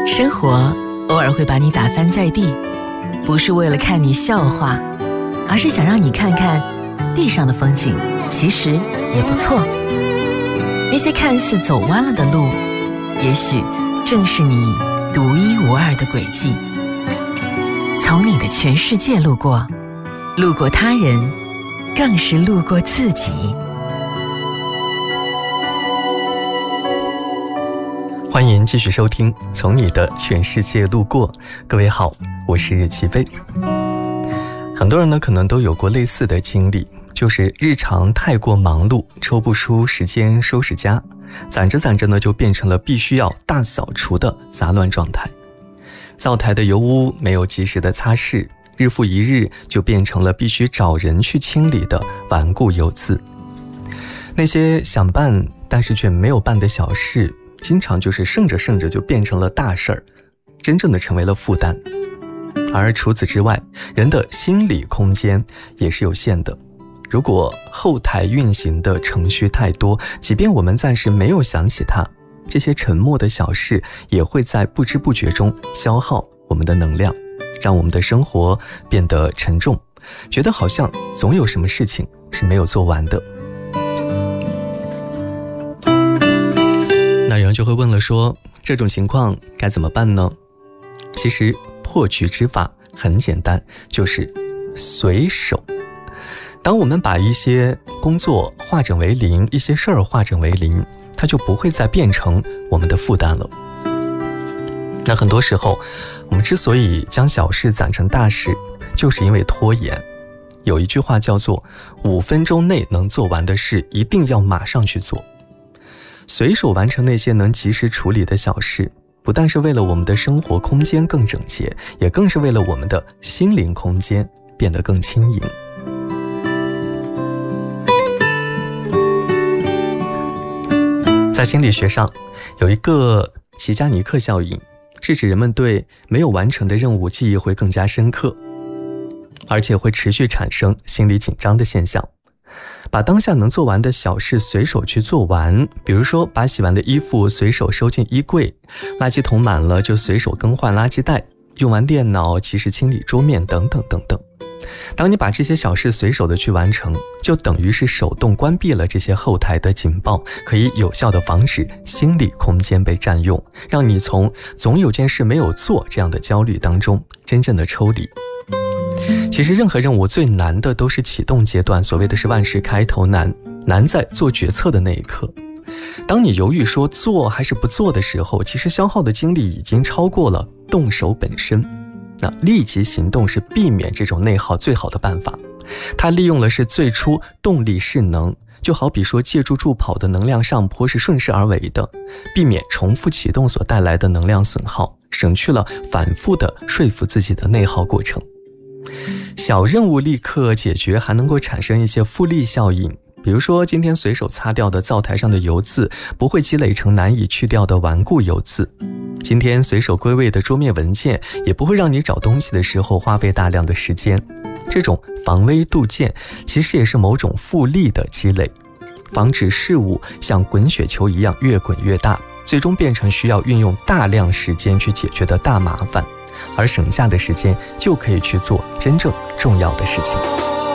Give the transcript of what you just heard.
生活偶尔会把你打翻在地，不是为了看你笑话，而是想让你看看地上的风景其实也不错。那些看似走弯了的路，也许正是你独一无二的轨迹。从你的全世界路过，路过他人，更是路过自己。 欢迎继续收听《从你的全世界路过》。各位好，我是齐飞。很多人呢可能都有过类似的经历，就是日常太过忙碌，抽不出时间收拾家，攒着攒着呢就变成了必须要大扫除的杂乱状态。灶台的油污没有及时的擦拭，日复一日就变成了必须找人去清理的顽固油渍。那些想办但是却没有办的小事，经常就是剩着剩着就变成了大事儿，真正的成为了负担。而除此之外，人的心理空间也是有限的。如果后台运行的程序太多，即便我们暂时没有想起它，这些沉默的小事也会在不知不觉中消耗我们的能量，让我们的生活变得沉重，觉得好像总有什么事情是没有做完的。那有人就会问了说，这种情况该怎么办呢？其实破局之法很简单，就是随手。当我们把一些工作化整为零，一些事儿化整为零，它就不会再变成我们的负担了。那很多时候我们之所以将小事攒成大事，就是因为拖延。有一句话叫做5分钟内能做完的事一定要马上去做。随手完成那些能及时处理的小事，不但是为了我们的生活空间更整洁，也更是为了我们的心灵空间变得更轻盈。在心理学上有一个齐加尼克效应，是指人们对没有完成的任务记忆会更加深刻，而且会持续产生心理紧张的现象。把当下能做完的小事随手去做完，比如说把洗完的衣服随手收进衣柜，垃圾桶满了就随手更换垃圾袋，用完电脑及时清理桌面等等等等。当你把这些小事随手的去完成，就等于是手动关闭了这些后台的警报，可以有效的防止心理空间被占用，让你从总有件事没有做这样的焦虑当中真正的抽离。其实任何任务最难的都是启动阶段，所谓的是万事开头难，难在做决策的那一刻。当你犹豫说做还是不做的时候，其实消耗的精力已经超过了动手本身。那立即行动是避免这种内耗最好的办法，它利用的是最初动力势能，就好比说借助助跑的能量上坡是顺势而为的，避免重复启动所带来的能量损耗，省去了反复的说服自己的内耗过程。小任务立刻解决还能够产生一些复利效应，比如说今天随手擦掉的灶台上的油渍不会积累成难以去掉的顽固油渍，今天随手归位的桌面文件也不会让你找东西的时候花费大量的时间。这种防微杜渐其实也是某种复利的积累，防止事物像滚雪球一样越滚越大，最终变成需要运用大量时间去解决的大麻烦，而省下的时间就可以去做真正重要的事情。